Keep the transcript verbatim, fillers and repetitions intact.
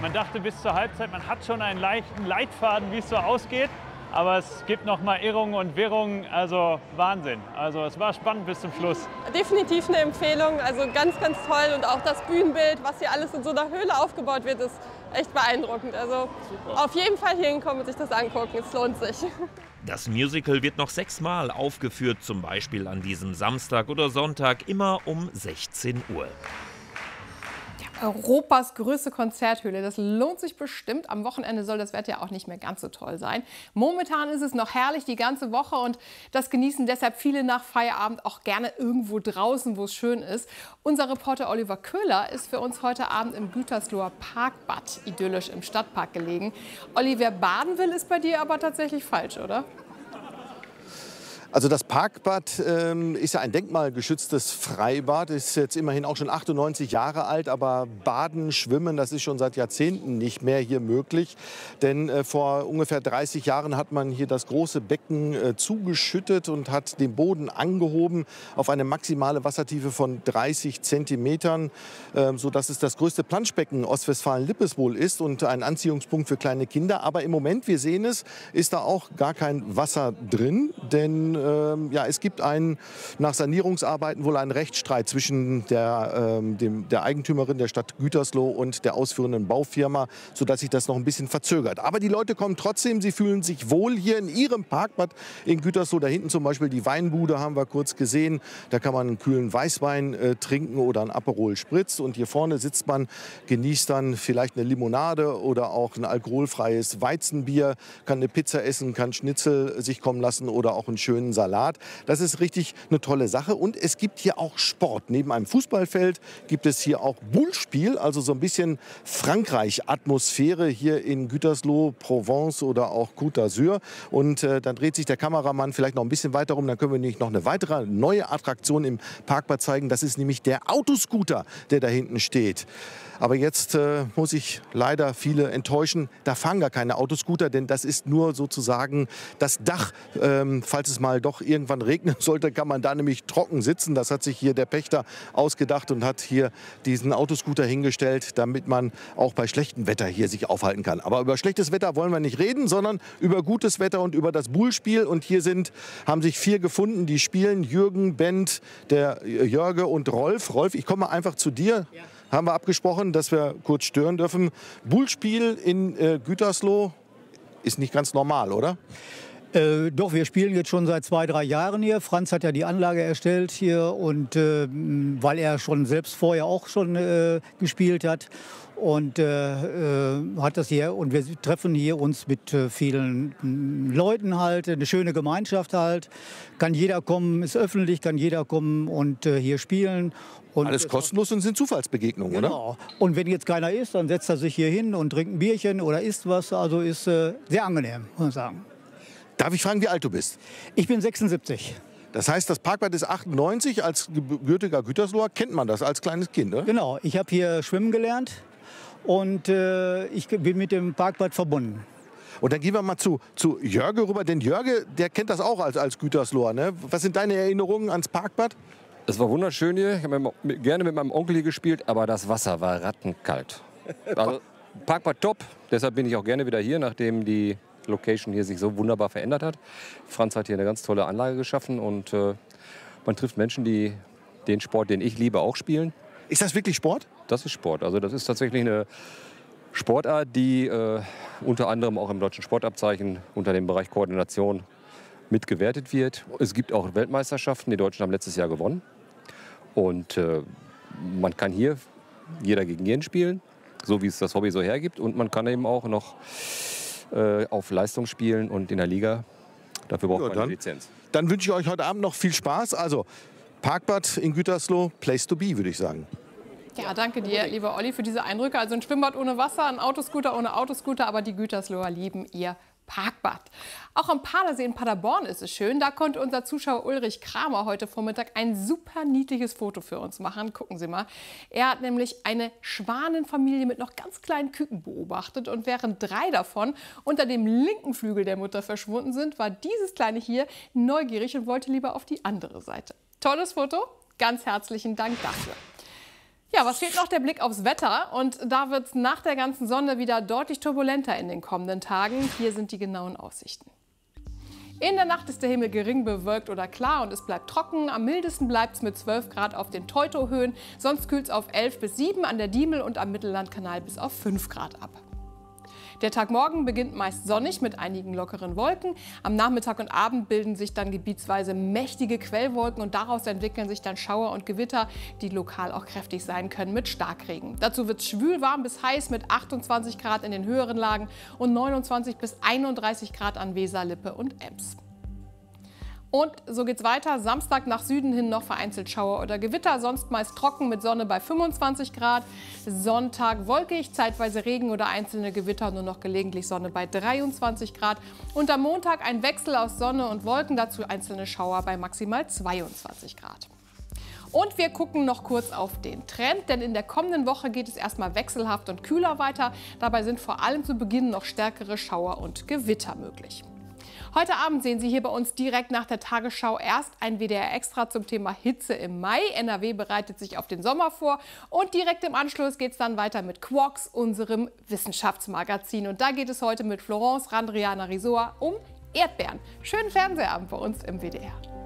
Man dachte bis zur Halbzeit, man hat schon einen leichten Leitfaden, wie es so ausgeht. Aber es gibt noch mal Irrungen und Wirrungen, also Wahnsinn. Also es war spannend bis zum Schluss. Definitiv eine Empfehlung, also ganz, ganz toll. Und auch das Bühnenbild, was hier alles in so einer Höhle aufgebaut wird, ist echt beeindruckend. Also super. Auf jeden Fall hier hinkommen und sich das angucken, es lohnt sich. Das Musical wird noch sechsmal aufgeführt, zum Beispiel an diesem Samstag oder Sonntag, immer um sechzehn Uhr. Europas größte Konzerthöhle. Das lohnt sich bestimmt. Am Wochenende soll das Wetter ja auch nicht mehr ganz so toll sein. Momentan ist es noch herrlich die ganze Woche und das genießen deshalb viele nach Feierabend auch gerne irgendwo draußen, wo es schön ist. Unser Reporter Oliver Köhler ist für uns heute Abend im Gütersloher Parkbad idyllisch im Stadtpark gelegen. Olli, wer baden will, ist bei dir aber tatsächlich falsch, oder? Also das Parkbad ähm, ist ja ein denkmalgeschütztes Freibad, ist jetzt immerhin auch schon achtundneunzig Jahre alt, aber Baden, Schwimmen, das ist schon seit Jahrzehnten nicht mehr hier möglich. Denn äh, vor ungefähr dreißig Jahren hat man hier das große Becken äh, zugeschüttet und hat den Boden angehoben auf eine maximale Wassertiefe von dreißig Zentimetern, äh, sodass es das größte Planschbecken Ostwestfalen-Lippes wohl ist und ein Anziehungspunkt für kleine Kinder. Aber im Moment, wir sehen es, ist da auch gar kein Wasser drin, denn ja, es gibt einen, nach Sanierungsarbeiten wohl einen Rechtsstreit zwischen der, ähm, dem, der Eigentümerin der Stadt Gütersloh und der ausführenden Baufirma, sodass sich das noch ein bisschen verzögert. Aber die Leute kommen trotzdem, sie fühlen sich wohl hier in ihrem Parkbad in Gütersloh. Da hinten zum Beispiel die Weinbude haben wir kurz gesehen. Da kann man einen kühlen Weißwein äh, trinken oder einen Aperol Spritz. Und hier vorne sitzt man, genießt dann vielleicht eine Limonade oder auch ein alkoholfreies Weizenbier, kann eine Pizza essen, kann Schnitzel sich kommen lassen oder auch einen schönen Salat. Das ist richtig eine tolle Sache. Und es gibt hier auch Sport. Neben einem Fußballfeld gibt es hier auch Bullspiel, also so ein bisschen Frankreich-Atmosphäre hier in Gütersloh, Provence oder auch Côte d'Azur. Und äh, dann dreht sich der Kameramann vielleicht noch ein bisschen weiter rum. Dann können wir nämlich noch eine weitere neue Attraktion im Parkbad zeigen. Das ist nämlich der Autoscooter, der da hinten steht. Aber jetzt äh, muss ich leider viele enttäuschen. Da fahren gar keine Autoscooter, denn das ist nur sozusagen das Dach. Ähm, falls es mal doch irgendwann regnen sollte, kann man da nämlich trocken sitzen. Das hat sich hier der Pächter ausgedacht und hat hier diesen Autoscooter hingestellt, damit man auch bei schlechtem Wetter hier sich aufhalten kann. Aber über schlechtes Wetter wollen wir nicht reden, sondern über gutes Wetter und über das Bullspiel. Und hier sind, haben sich vier gefunden, die spielen. Jürgen, Bent, der Jörge und Rolf. Rolf, ich komme einfach zu dir. Ja. Haben wir abgesprochen, dass wir kurz stören dürfen. Bullspiel in äh, Gütersloh ist nicht ganz normal, oder? Äh, doch, wir spielen jetzt schon seit zwei, drei Jahren hier. Franz hat ja die Anlage erstellt hier und äh, weil er schon selbst vorher auch schon äh, gespielt hat. Und äh, äh, hat das hier und wir treffen hier uns mit äh, vielen Leuten halt, eine schöne Gemeinschaft halt. Kann jeder kommen, ist öffentlich, kann jeder kommen und äh, hier spielen. Und alles kostenlos und sind Zufallsbegegnungen, genau. Oder? Und wenn jetzt keiner ist, dann setzt er sich hier hin und trinkt ein Bierchen oder isst was. Also ist äh, sehr angenehm, muss ich sagen. Darf ich fragen, wie alt du bist? Ich bin sechsundsiebzig. Das heißt, das Parkbad ist achtundneunzig. Als gebürtiger Gütersloher kennt man das als kleines Kind, oder? Genau, ich habe hier schwimmen gelernt und äh, ich bin mit dem Parkbad verbunden. Und dann gehen wir mal zu, zu Jörge rüber, denn Jörge, der kennt das auch als, als Gütersloher, ne? Was sind deine Erinnerungen ans Parkbad? Es war wunderschön hier. Ich habe gerne mit meinem Onkel hier gespielt, aber das Wasser war rattenkalt. Also, Parkbad top, deshalb bin ich auch gerne wieder hier, nachdem die Location hier sich so wunderbar verändert hat. Franz hat hier eine ganz tolle Anlage geschaffen und äh, man trifft Menschen, die den Sport, den ich liebe, auch spielen. Ist das wirklich Sport? Das ist Sport. Also das ist tatsächlich eine Sportart, die äh, unter anderem auch im deutschen Sportabzeichen unter dem Bereich Koordination mitgewertet wird. Es gibt auch Weltmeisterschaften. Die Deutschen haben letztes Jahr gewonnen. Und äh, man kann hier jeder gegen jeden spielen, so wie es das Hobby so hergibt. Und man kann eben auch noch äh, auf Leistung spielen und in der Liga. Dafür braucht ja, man dann, eine Lizenz. Dann wünsche ich euch heute Abend noch viel Spaß. Also Parkbad in Gütersloh, place to be, würde ich sagen. Ja, danke dir, lieber Olli, für diese Eindrücke. Also ein Schwimmbad ohne Wasser, ein Autoscooter ohne Autoscooter, aber die Gütersloher lieben ihr Parkbad. Auch am Padersee in Paderborn ist es schön. Da konnte unser Zuschauer Ulrich Kramer heute Vormittag ein super niedliches Foto für uns machen. Gucken Sie mal. Er hat nämlich eine Schwanenfamilie mit noch ganz kleinen Küken beobachtet. Und während drei davon unter dem linken Flügel der Mutter verschwunden sind, war dieses kleine hier neugierig und wollte lieber auf die andere Seite. Tolles Foto. Ganz herzlichen Dank dafür. Ja, was fehlt noch? Der Blick aufs Wetter. Und da wird es nach der ganzen Sonne wieder deutlich turbulenter in den kommenden Tagen. Hier sind die genauen Aussichten. In der Nacht ist der Himmel gering bewölkt oder klar und es bleibt trocken. Am mildesten bleibt es mit zwölf Grad auf den Teutohöhen. Sonst kühlt es auf elf bis sieben an der Diemel und am Mittellandkanal bis auf fünf Grad ab. Der Tag morgen beginnt meist sonnig mit einigen lockeren Wolken. Am Nachmittag und Abend bilden sich dann gebietsweise mächtige Quellwolken und daraus entwickeln sich dann Schauer und Gewitter, die lokal auch kräftig sein können mit Starkregen. Dazu wird es schwül warm bis heiß mit achtundzwanzig Grad in den höheren Lagen und neunundzwanzig bis einunddreißig Grad an Weser, Lippe und Ems. Und so geht's weiter. Samstag nach Süden hin noch vereinzelt Schauer oder Gewitter, sonst meist trocken mit Sonne bei fünfundzwanzig Grad. Sonntag wolkig, zeitweise Regen oder einzelne Gewitter, nur noch gelegentlich Sonne bei dreiundzwanzig Grad. Und am Montag ein Wechsel aus Sonne und Wolken, dazu einzelne Schauer bei maximal zweiundzwanzig Grad. Und wir gucken noch kurz auf den Trend, denn in der kommenden Woche geht es erstmal wechselhaft und kühler weiter. Dabei sind vor allem zu Beginn noch stärkere Schauer und Gewitter möglich. Heute Abend sehen Sie hier bei uns direkt nach der Tagesschau erst ein W D R-Extra zum Thema Hitze im Mai. N R W bereitet sich auf den Sommer vor und direkt im Anschluss geht es dann weiter mit Quarks, unserem Wissenschaftsmagazin. Und da geht es heute mit Florence Randriana-Risoa um Erdbeeren. Schönen Fernsehabend bei uns im W D R.